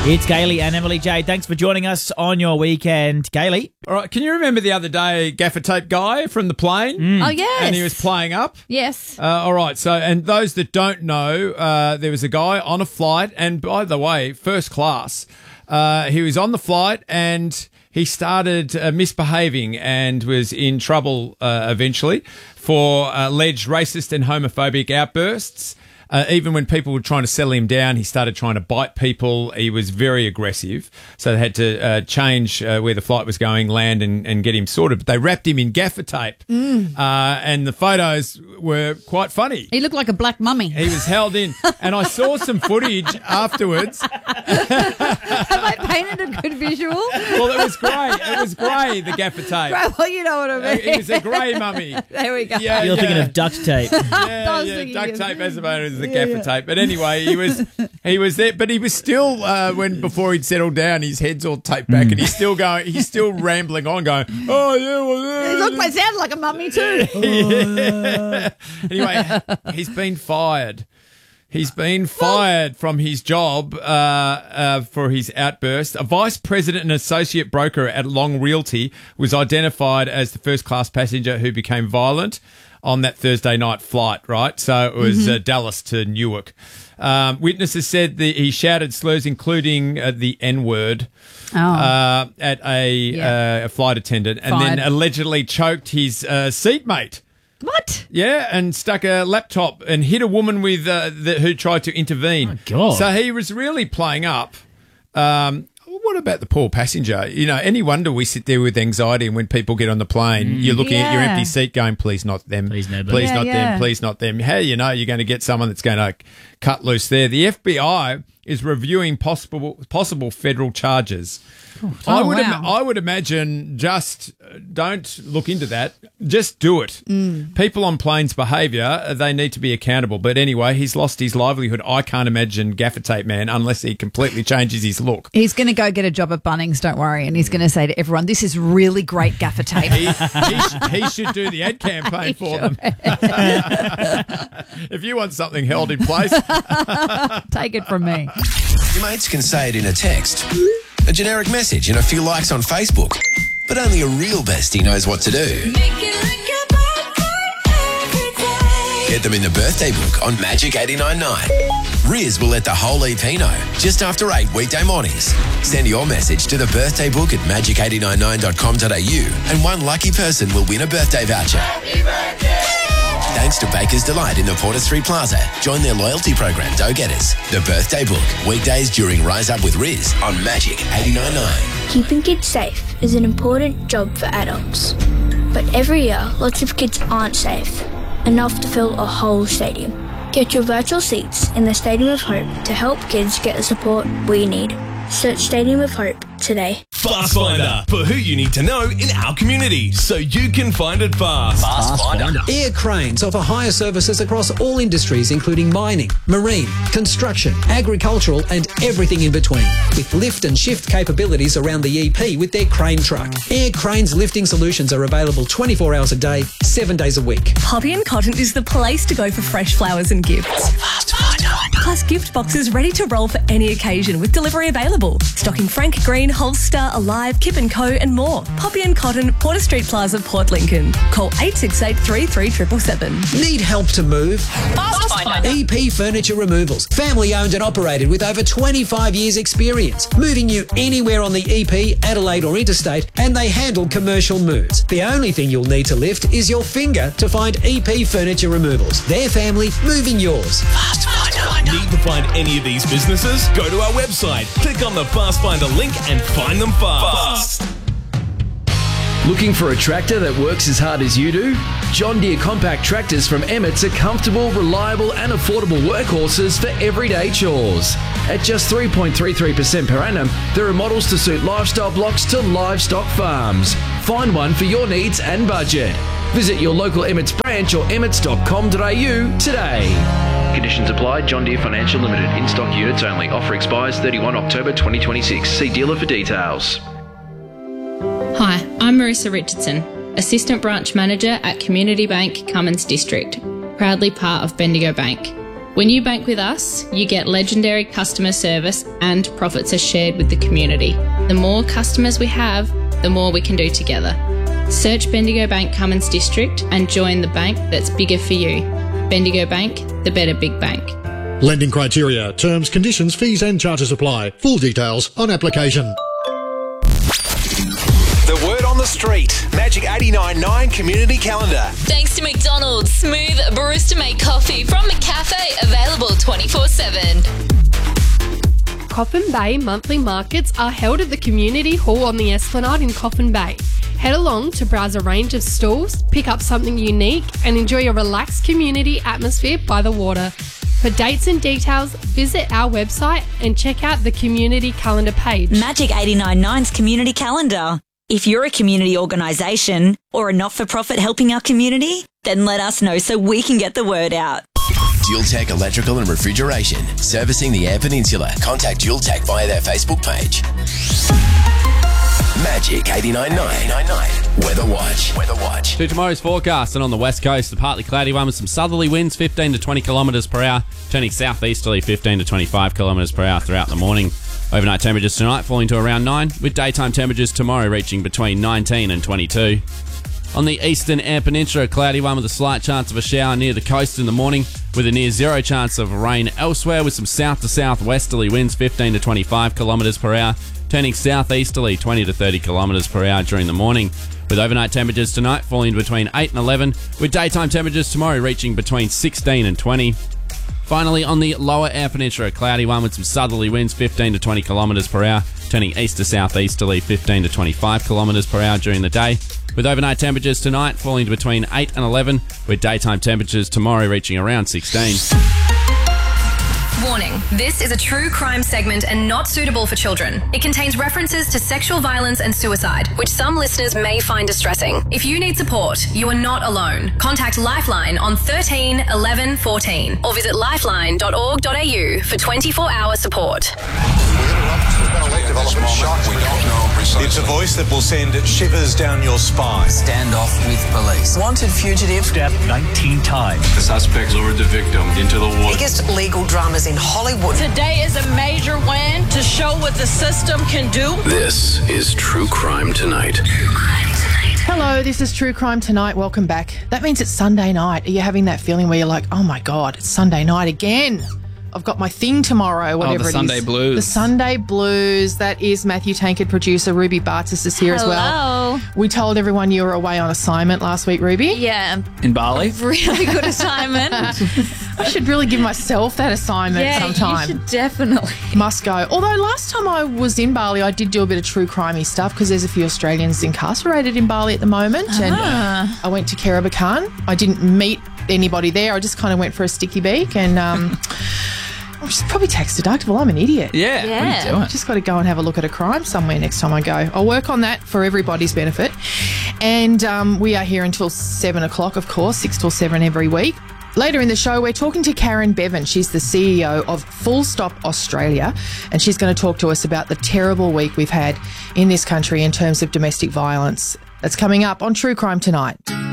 It's Gailey and Emily J. Thanks for joining us on your weekend. Gailey. All right, can you remember the other day, gaffer tape guy from the plane? Oh, yes. And he was playing up? Yes. All right, so, and those that don't know, there was a guy on a flight, and by the way, first class. He was on the flight and he started misbehaving and was in trouble eventually for alleged racist and homophobic outbursts. Even when people were trying to settle him down, he started trying to bite people. He was very aggressive. So they had to change where the flight was going, land and get him sorted. But they wrapped him in gaffer tape. And the photos were quite funny. He looked like a black mummy. He was held in. And I saw some footage afterwards. Have I painted a good visual? Well, it was grey. It was grey, the gaffer tape. Right, well, you know what I mean. It was a grey mummy. There we go. Yeah, You're thinking of duct tape. Yeah, duct tape as opposed to the gaffer tape. But anyway, he was there, but he was still before he'd settled down, his head's all taped back, and he's still rambling on, going, "Oh yeah, well, It sounded like a mummy too. yeah." Anyway, he's been fired. He's been fired from his job for his outburst. A vice president and associate broker at Long Realty was identified as the first-class passenger who became violent on that Thursday night flight, right? So it was Dallas to Newark. Witnesses said that he shouted slurs, including the N-word, at a flight attendant, and then allegedly choked his seatmate. What? Yeah, and stuck a laptop and hit a woman with who tried to intervene. Oh, God. So he was really playing up. What about the poor passenger? You know, any wonder we sit there with anxiety, and when people get on the plane, you're looking at your empty seat going, please not them. Please nobody. Please not them. Please not them. How do you know you're going to get someone that's going to cut loose there? The FBI is reviewing possible federal charges. I would imagine just don't look into that. Just do it. People on planes' behaviour, they need to be accountable. But anyway, he's lost his livelihood. I can't imagine Gaffer Tape Man unless he completely changes his look. He's going to go get a job at Bunnings, don't worry, and he's going to say to everyone, "This is really great gaffer tape." He should do the ad campaign for them. If you want something held in place, Take it from me. Your mates can say it in a text, a generic message, and a few likes on Facebook. But only a real bestie knows what to do. Get them in the birthday book on Magic 89.9. Riz will let the whole EP know just after 8 weekday mornings. Send your message to the birthday book at magic899.com.au and one lucky person will win a birthday voucher. Happy birthday! Thanks to Baker's Delight in the Porter Street Plaza. Join their loyalty program, Go Getters. The Birthday Book. Weekdays during Rise Up with Riz on Magic 89.9. Keeping kids safe is an important job for adults. But every year, lots of kids aren't safe, enough to fill a whole stadium. Get your virtual seats in the Stadium of Hope to help kids get the support we need. Search Stadium of Hope today. Fast Finder, for who you need to know in our community, so you can find it fast. Fast Finder. Air Cranes offer hire services across all industries, including mining, marine, construction, agricultural, and everything in between. With lift and shift capabilities around the EP with their crane truck. Air Cranes lifting solutions are available 24 hours a day, 7 days a week. Poppy and Cotton is the place to go for fresh flowers and gifts. Fast Finder. Plus gift boxes ready to roll for any occasion with delivery available. Stocking Frank Green, Holster, Alive, Kip & Co and more. Poppy and Cotton, Porter Street Plaza, Port Lincoln. Call 868 33 777. Need help to move? Fast Finder. EP Furniture Removals. Family owned and operated with over 25 years experience. Moving you anywhere on the EP, Adelaide or Interstate, and they handle commercial moves. The only thing you'll need to lift is your finger to find EP Furniture Removals. Their family, moving yours. Fast Finder. Need to find any of these businesses? Go to our website, click on the Fast Finder link and find them fast. Looking for a tractor that works as hard as you do? John Deere compact tractors from Emmett's are comfortable, reliable and affordable workhorses for everyday chores. At just 3.33% per annum, there are models to suit lifestyle blocks to livestock farms. Find one for your needs and budget. Visit your local Emmett's branch or emmets.com.au today. Conditions apply. John Deere Financial Limited. In-stock units only. Offer expires 31 October 2026. See dealer for details. Hi, I'm Marissa Richardson, Assistant Branch Manager at Community Bank, Cummins District, proudly part of Bendigo Bank. When you bank with us, you get legendary customer service and profits are shared with the community. The more customers we have, the more we can do together. Search Bendigo Bank Cummins District and join the bank that's bigger for you. Bendigo Bank, the better big bank. Lending criteria, terms, conditions, fees and charges apply. Full details on application. The word on the street. Magic 89.9 Community Calendar. Thanks to McDonald's. Smooth barista-made coffee from McCafe. Available 24/7. Coffin Bay monthly markets are held at the Community Hall on the Esplanade in Coffin Bay. Head along to browse a range of stalls, pick up something unique and enjoy a relaxed community atmosphere by the water. For dates and details, visit our website and check out the community calendar page. Magic 89.9's community calendar. If you're a community organisation or a not-for-profit helping our community, then let us know so we can get the word out. Dual Tech Electrical and Refrigeration, servicing the Eyre Peninsula. Contact Dual Tech via their Facebook page. Magic 89.9 Weather Watch. To tomorrow's forecast, and on the west coast, a partly cloudy one with some southerly winds, 15 to 20 kilometres per hour, turning southeasterly 15 to 25 kilometres per hour throughout the morning. Overnight temperatures tonight falling to around 9, with daytime temperatures tomorrow reaching between 19 and 22. On the eastern Eyre Peninsula, a cloudy one with a slight chance of a shower near the coast in the morning, with a near zero chance of rain elsewhere, with some south to southwesterly winds 15 to 25 kilometres per hour, turning southeasterly 20 to 30 kilometres per hour during the morning, with overnight temperatures tonight falling between 8 and 11, with daytime temperatures tomorrow reaching between 16 and 20. Finally, on the lower Eyre Peninsula, a cloudy one with some southerly winds 15 to 20 kilometres per hour, turning east to southeasterly 15 to 25 kilometres per hour during the day, with overnight temperatures tonight falling to between 8 and 11, with daytime temperatures tomorrow reaching around 16. Warning, this is a true crime segment and not suitable for children. It contains references to sexual violence and suicide, which some listeners may find distressing. If you need support, you are not alone. Contact Lifeline on 13 11 14 or visit lifeline.org.au for 24-hour support. It's a voice that will send shivers down your spine. Stand off with police. Wanted fugitive. Stabbed 19 times. The suspect lured the victim into the water. Biggest legal dramas in Hollywood. Today is a major win to show what the system can do. This is True Crime Tonight. Hello, this is True Crime Tonight. Welcome back. That means it's Sunday night. Are you having that feeling where you're like, oh my God, it's Sunday night again? I've got my thing tomorrow, whatever it is. The Sunday Blues. The Sunday Blues. That is Matthew Tankard, producer. Ruby Bartis is here as well. We told everyone you were away on assignment last week, Ruby. Yeah. In Bali? Really good assignment. I should really give myself that assignment sometime. You should definitely. Must go. Although last time I was in Bali, I did do a bit of true crimey stuff because there's a few Australians incarcerated in Bali at the moment. And I went to Kerabakan. I didn't meet anybody there. I just kind of went for a sticky beak and... I'm just probably tax deductible. I'm an idiot. Yeah. What are you doing? Just got to go and have a look at a crime somewhere next time I go. I'll work on that for everybody's benefit. And we are here until 7 o'clock, of course, 6 till 7 every week. Later in the show, we're talking to Karen Bevan. She's the CEO of Full Stop Australia, and she's going to talk to us about the terrible week we've had in this country in terms of domestic violence. That's coming up on True Crime Tonight.